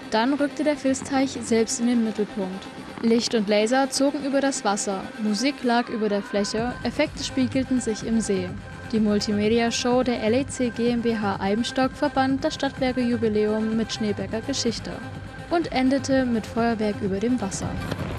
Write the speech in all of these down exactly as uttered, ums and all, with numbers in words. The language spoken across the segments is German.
Dann rückte der Filzteich selbst in den Mittelpunkt. Licht und Laser zogen über das Wasser, Musik lag über der Fläche, Effekte spiegelten sich im See. Die Multimedia-Show der L E C GmbH Eibenstock verband das Stadtwerke-Jubiläum mit Schneeberger Geschichte und endete mit Feuerwerk über dem Wasser.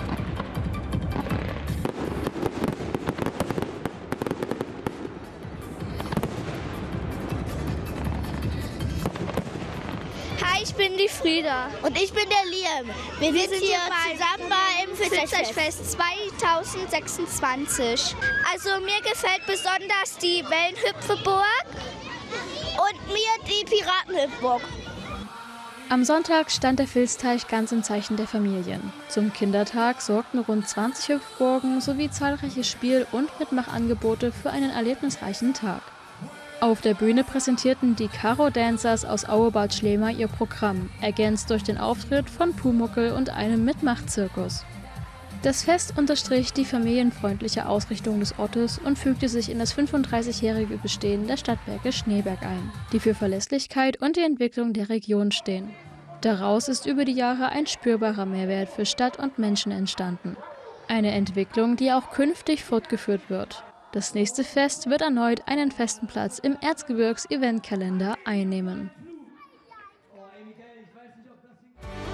Hi, ich bin die Frieda. Und ich bin der Liam. Wir, Wir sind, sind hier hier zusammen beim Filzteichfest. Filzteichfest zweitausendsechsundzwanzig. Also mir gefällt besonders die Wellenhüpfeburg Und mir die Piratenhüpfburg. Am Sonntag stand der Filzteich ganz im Zeichen der Familien. Zum Kindertag sorgten rund zwanzig Hüpfburgen sowie zahlreiche Spiel- und Mitmachangebote für einen erlebnisreichen Tag. Auf der Bühne präsentierten die Karo Dancers aus Auebad Schlema ihr Programm, ergänzt durch den Auftritt von Pumuckl und einem Mitmachzirkus. Das Fest unterstrich die familienfreundliche Ausrichtung des Ortes und fügte sich in das fünfunddreißigjährige Bestehen der Stadtwerke Schneeberg ein, die für Verlässlichkeit und die Entwicklung der Region stehen. Daraus ist über die Jahre ein spürbarer Mehrwert für Stadt und Menschen entstanden. Eine Entwicklung, die auch künftig fortgeführt wird. Das nächste Fest wird erneut einen festen Platz im Erzgebirgs-Eventkalender einnehmen.